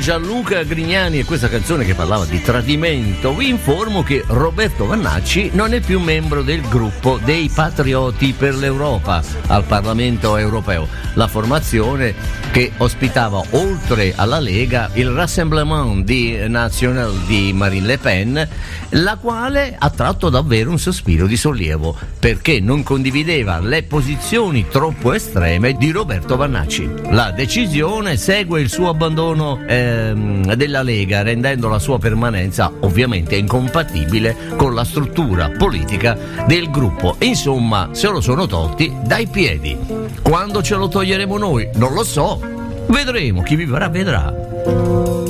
Gianluca Grignani e questa canzone che parlava di tradimento, vi informo che Roberto Vannacci non è più membro del gruppo dei Patrioti per l'Europa al Parlamento europeo, la formazione che ospitava oltre alla Lega il Rassemblement National di Marine Le Pen, la quale ha tratto davvero un sospiro di sollievo perché non condivideva le posizioni troppo estreme di Roberto Vannacci. La decisione segue il suo abbandono della Lega, rendendo la sua permanenza ovviamente incompatibile con la struttura politica del gruppo. Insomma, se lo sono tolti dai piedi. Quando ce lo toglieremo noi non lo so, vedremo, chi vivrà vedrà.